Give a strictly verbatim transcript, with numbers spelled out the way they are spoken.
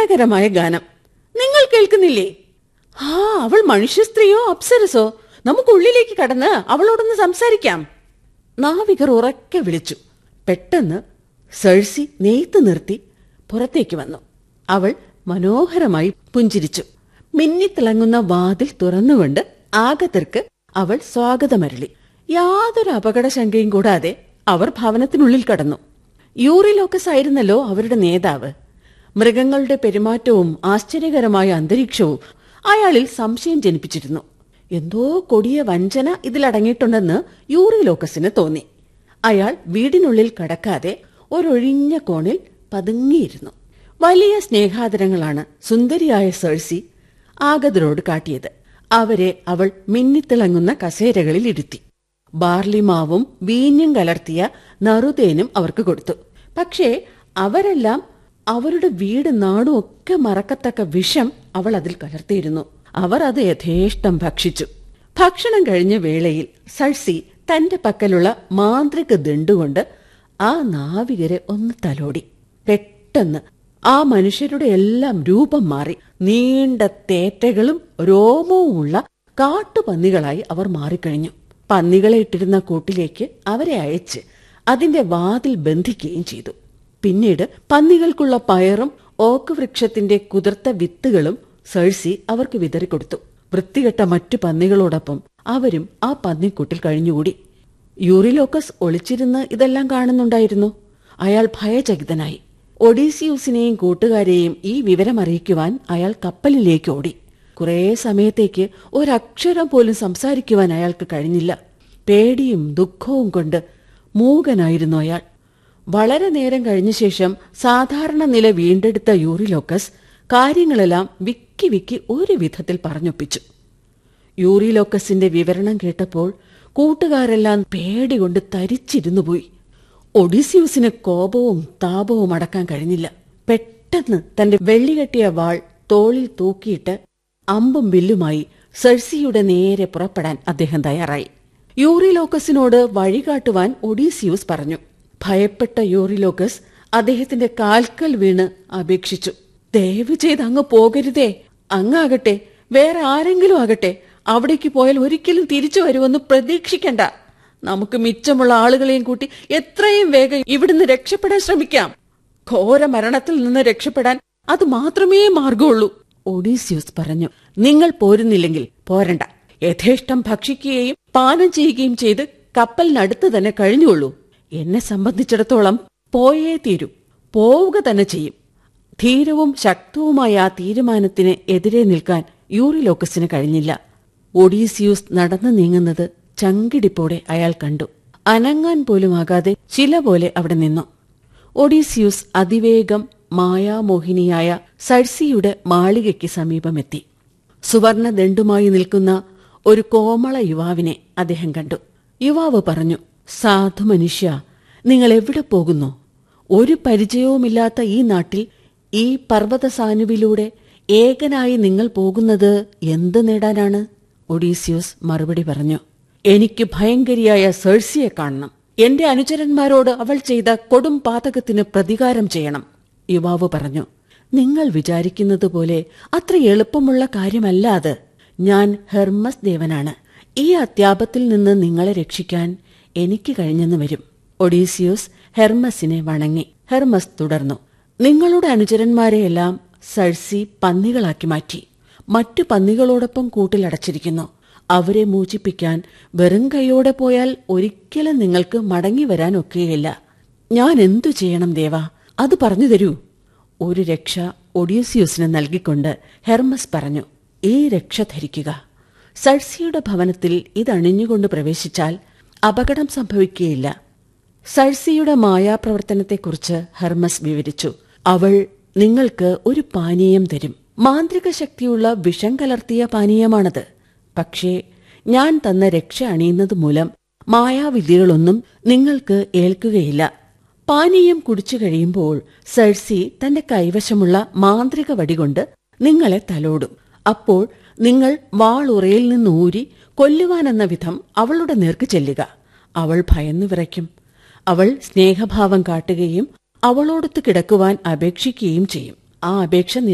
സങ്കടകരമായ ഗാനം. നിങ്ങൾ കേൾക്കുന്നില്ലേ? ആ, അവൾ മനുഷ്യ സ്ത്രീയോ അപ്സരസോ? നമുക്കുള്ളിലേക്ക് കടന്ന് അവളോടൊന്ന് സംസാരിക്കാം. നാവികർ ഉറക്കെ വിളിച്ചു. പെട്ടെന്ന് സെഴ്സി നെയ്ത്ത് നിർത്തി പുറത്തേക്ക് വന്നു. അവൾ മനോഹരമായി പുഞ്ചിരിച്ചു. മിന്നിത്തിളങ്ങുന്ന വാതിൽ തുറന്നുകൊണ്ട് ആഗതർക്ക് അവൾ സ്വാഗതമരുളി. യാതൊരു അപകടശങ്കയും കൂടാതെ അവർ ഭവനത്തിനുള്ളിൽ കടന്നു. യൂറിലോക്കസ് ആയിരുന്നല്ലോ അവരുടെ നേതാവ്. മൃഗങ്ങളുടെ പെരുമാറ്റവും ആശ്ചര്യകരമായ അന്തരീക്ഷവും അയാളിൽ സംശയം ജനിപ്പിച്ചിരുന്നു. എന്തോ കൊടിയ വഞ്ചന ഇതിലടങ്ങിയിട്ടുണ്ടെന്ന് യൂറിലോക്കസിന് തോന്നി. അയാൾ വീടിനുള്ളിൽ കടക്കാതെ ഒരൊഴിഞ്ഞ കോണിൽ പതുങ്ങിയിരുന്നു. വലിയ സ്നേഹാദരങ്ങളാണ് സുന്ദരിയായ സെഴ്സി ആഗതരോട് കാട്ടിയത്. അവരെ അവൾ മിന്നിത്തിളങ്ങുന്ന കസേരകളിൽ ഇരുത്തി. ബാർലിമാവും വീഞ്ഞും കലർത്തിയ നറുതേനും അവർക്ക് കൊടുത്തു. പക്ഷേ അവരെല്ലാം അവരുടെ വീട് നാടും ഒക്കെ മറക്കത്തക്ക വിഷം അവൾ അതിൽ കലർത്തിയിരുന്നു. അവർ അത് യഥേഷ്ടം ഭക്ഷിച്ചു. ഭക്ഷണം കഴിഞ്ഞ വേളയിൽ സെഴ്സി തന്റെ പക്കലുള്ള മാന്ത്രിക ദണ്ടുകൊണ്ട് ആ നാവികരെ ഒന്ന് തലോടി. പെട്ടെന്ന് ആ മനുഷ്യരുടെ എല്ലാം രൂപം മാറി നീണ്ട തേറ്റകളും രോമവുമുള്ള കാട്ടുപന്നികളായി അവർ മാറിക്കഴിഞ്ഞു. പന്നികളെ ഇട്ടിരുന്ന കൂട്ടിലേക്ക് അവരെ അയച്ച് അതിന്റെ വാതിൽ ബന്ധിക്കുകയും ചെയ്തു. പിന്നീട് പന്നികൾക്കുള്ള പയറും ഓക്ക് വൃക്ഷത്തിന്റെ കുതിർത്ത വിത്തുകളും സെഴ്സി അവർക്ക് വിതറിക്കൊടുത്തു. വൃത്തികെട്ട മറ്റു പന്നികളോടൊപ്പം അവരും ആ പന്നിക്കൂട്ടിൽ കഴിഞ്ഞുകൂടി. യൂറിലോക്കസ് ഒളിച്ചിരുന്ന് ഇതെല്ലാം കാണുന്നുണ്ടായിരുന്നു. അയാൾ ഭയചകിതനായി. ഒഡീസിയൂസിനെയും കൂട്ടുകാരെയും ഈ വിവരമറിയിക്കുവാൻ അയാൾ കപ്പലിലേക്ക് ഓടി. കുറേ സമയത്തേക്ക് ഒരക്ഷരം പോലും സംസാരിക്കുവാൻ അയാൾക്ക് കഴിഞ്ഞില്ല. പേടിയും ദുഃഖവും കൊണ്ട് മൂകനായിരുന്നു അയാൾ. വളരെ നേരം കഴിഞ്ഞ ശേഷം സാധാരണ നില വീണ്ടെടുത്ത യൂറിലോക്കസ് കാര്യങ്ങളെല്ലാം വിക്കി വിക്കി ഒരു വിധത്തിൽ പറഞ്ഞൊപ്പിച്ചു. യൂറിലോക്കസിന്റെ വിവരണം കേട്ടപ്പോൾ കൂട്ടുകാരെല്ലാം പേടികൊണ്ട് തരിച്ചിരുന്നു പോയി. ഒഡീസിയൂസിന് കോപവും താപവും അടക്കാൻ കഴിഞ്ഞില്ല. പെട്ടെന്ന് തന്റെ വെള്ളികെട്ടിയ വാൾ തോളിൽ തൂക്കിയിട്ട് അമ്പും വില്ലുമായി സെഴ്സിയുടെ നേരെ പുറപ്പെടാൻ അദ്ദേഹം തയ്യാറായി. യൂറിലോക്കസിനോട് വഴികാട്ടുവാൻ ഒഡീസിയൂസ് പറഞ്ഞു. ഭയപ്പെട്ട യൂറിലോക്കസ് അദ്ദേഹത്തിന്റെ കാൽക്കൽ വീണ് അപേക്ഷിച്ചു. ദയവ് ചെയ്ത് അങ്ങ് പോകരുതേ. അങ്ങാകട്ടെ വേറെ ആരെങ്കിലും ആകട്ടെ അവിടേക്ക് പോയാൽ ഒരിക്കലും തിരിച്ചു വരുമെന്ന് പ്രതീക്ഷിക്കണ്ട. നമുക്ക് മിച്ചമുള്ള ആളുകളെയും കൂട്ടി എത്രയും വേഗം ഇവിടുന്ന് രക്ഷപ്പെടാൻ ശ്രമിക്കാം. ഘോര മരണത്തിൽ നിന്ന് രക്ഷപ്പെടാൻ അത് മാത്രമേ മാർഗമുള്ളൂ. ഒഡീസിയൂസ് പറഞ്ഞു. നിങ്ങൾ പോരുന്നില്ലെങ്കിൽ പോരണ്ട. യഥേഷ്ടം ഭക്ഷിക്കുകയും പാനം ചെയ്യുകയും ചെയ്ത് കപ്പലിനടുത്ത് തന്നെ കഴിഞ്ഞുള്ളൂ. എന്നെ സംബന്ധിച്ചിടത്തോളം പോയേ തീരൂ. പോവുക തന്നെ ചെയ്യും. ധീരവും ശക്തവുമായ ആ തീരുമാനത്തിന് എതിരെ നിൽക്കാൻ യൂറിലോക്കസിന് കഴിഞ്ഞില്ല. ഒഡീസിയൂസ് നടന്നു നീങ്ങുന്നത് ചങ്കിടിപ്പോടെ അയാൾ കണ്ടു. അനങ്ങാൻ പോലുമാകാതെ ശില പോലെ അവിടെ നിന്നു. ഒഡീസിയൂസ് അതിവേഗം മായാമോഹിനിയായ സെഴ്സിയുടെ മാളികയ്ക്ക് സമീപമെത്തി. സുവർണ ദണ്ഡുമായി നിൽക്കുന്ന ഒരു കോമള യുവാവിനെ അദ്ദേഹം കണ്ടു. യുവാവ് പറഞ്ഞു, സാധു മനുഷ്യ, നിങ്ങൾ എവിടെ പോകുന്നു? ഒരു പരിചയവുമില്ലാത്ത ഈ നാട്ടിൽ ഈ പർവ്വതസാനുവിലൂടെ ഏകനായി നിങ്ങൾ പോകുന്നത് എന്ത് നേടാനാണ്? ഒഡീസിയൂസ് മറുപടി പറഞ്ഞു, എനിക്ക് ഭയങ്കരിയായ സെഴ്സിയെ കാണണം. എന്റെ അനുചരന്മാരോട് അവൾ ചെയ്ത കൊടും പാതകത്തിന് പ്രതികാരം ചെയ്യണം. യുവാവ് പറഞ്ഞു, നിങ്ങൾ വിചാരിക്കുന്നത് പോലെ അത്ര എളുപ്പമുള്ള കാര്യമല്ല അത്. ഞാൻ ഹെർമസ് ദേവനാണ്. ഈ അത്യാപത്തിൽ നിന്ന് നിങ്ങളെ രക്ഷിക്കാൻ എനിക്ക് കഴിഞ്ഞെന്ന് വരും. ഒഡീസിയൂസ് ഹെർമസിനെ വണങ്ങി. ഹെർമസ് തുടർന്നു, നിങ്ങളുടെ അനുചരന്മാരെയെല്ലാം സെഴ്സി പന്നികളാക്കി മാറ്റി. മറ്റു പന്നികളോടൊപ്പം കൂട്ടിലടച്ചിരിക്കുന്നു. അവരെ മോചിപ്പിക്കാൻ വെറും കൈയോടെ പോയാൽ ഒരിക്കലും നിങ്ങൾക്ക് മടങ്ങി വരാൻ ഒക്കുകയില്ല. ഞാൻ എന്തു ചെയ്യണം ദേവാ? അത് പറഞ്ഞു തരൂ. ഒരു രക്ഷ ഒഡീസിയൂസിന് നൽകിക്കൊണ്ട് ഹെർമസ് പറഞ്ഞു, ഈ രക്ഷ ധരിക്കുക. സെഴ്സിയുടെ ഭവനത്തിൽ ഇതണിഞ്ഞുകൊണ്ട് പ്രവേശിച്ചാൽ അപകടം സംഭവിക്കുകയില്ല. സെഴ്സിയുടെ മായാപ്രവർത്തനത്തെക്കുറിച്ച് ഹെർമസ് വിവരിച്ചു. അവൾ നിങ്ങൾക്ക് ഒരു പാനീയം തരും. മാന്ത്രിക ശക്തിയുള്ള വിഷം കലർത്തിയ പാനീയമാണത്. പക്ഷേ ഞാൻ തന്ന രക്ഷ അണിയുന്നത് മൂലം മായാവിദ്യകളൊന്നും നിങ്ങൾക്ക് ഏൽക്കുകയില്ല. പാനീയം കുടിച്ചു കഴിയുമ്പോൾ സെഴ്സി തന്റെ കൈവശമുള്ള മാന്ത്രിക വടികൊണ്ട് നിങ്ങളെ തലോടും. അപ്പോൾ നിങ്ങൾ വാളുറയിൽ നിന്നൂരി കൊല്ലുവാനെന്ന വിധം അവളുടെ നേർക്ക് ചെല്ലുക. അവൾ ഭയന്നു വിറയ്ക്കും. അവൾ സ്നേഹഭാവം കാട്ടുകയും അവളോടൊത്ത് കിടക്കുവാൻ അപേക്ഷിക്കുകയും ചെയ്യും. ആ അപേക്ഷ